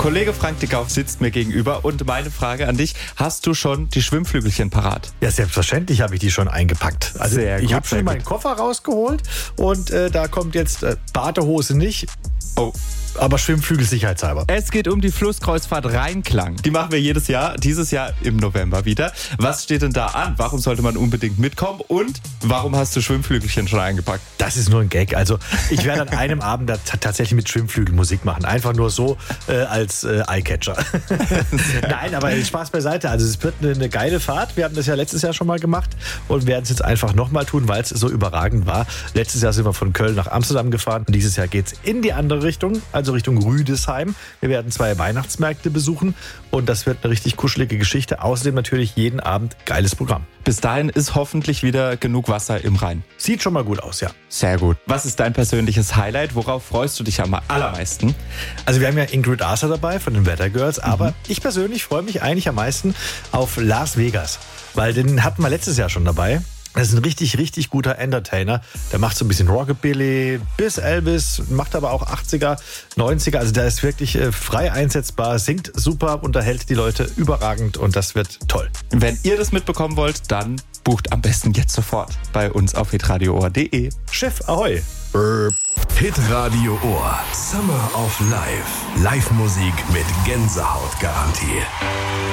Kollege Frank Dickau sitzt mir gegenüber und meine Frage an dich, hast du schon die Schwimmflügelchen parat? Ja, selbstverständlich habe ich die schon eingepackt. Also Sehr gut, ich habe sehr schon gut. meinen Koffer rausgeholt und da kommt jetzt Badehose nicht, Oh. aber Schwimmflügel sicherheitshalber. Es geht um die Flusskreuzfahrt Rheinklang. Die machen wir jedes Jahr, dieses Jahr im November wieder. Was steht denn da an? Warum sollte man unbedingt mitkommen? Und warum hast du Schwimmflügelchen schon eingepackt? Das ist nur ein Gag. Also ich werde an einem Abend da tatsächlich mit Schwimmflügel Musik machen. Einfach nur so als Eyecatcher. Nein, aber Spaß beiseite. Also es wird eine geile Fahrt. Wir hatten das ja letztes Jahr schon mal gemacht und werden es jetzt einfach nochmal tun, weil es so überragend war. Letztes Jahr sind wir von Köln nach Amsterdam gefahren und dieses Jahr geht es in die andere Richtung, also Richtung Rüdesheim. Wir werden 2 Weihnachtsmärkte besuchen und das wird eine richtig kuschelige Geschichte. Außerdem natürlich jeden Abend geiles Programm. Bis dahin ist hoffentlich wieder genug Wasser im Rhein. Sieht schon mal gut aus, ja. Sehr gut. Was ist dein persönliches Highlight? Worauf freust du dich am allermeisten? Also wir haben ja Ingrid Arser dabei von den Weather Girls, aber ich persönlich freue mich eigentlich am meisten auf Las Vegas, weil den hatten wir letztes Jahr schon dabei. Das ist ein richtig, richtig guter Entertainer. Der macht so ein bisschen Rockabilly bis Elvis, macht aber auch 80er, 90er. Also der ist wirklich frei einsetzbar, singt super, unterhält die Leute überragend und das wird toll. Wenn ihr das mitbekommen wollt, dann bucht am besten jetzt sofort bei uns auf hitradioohr.de. Schiff, ahoi! Hitradio Ohr. Summer of Life. Live-Musik mit Gänsehautgarantie.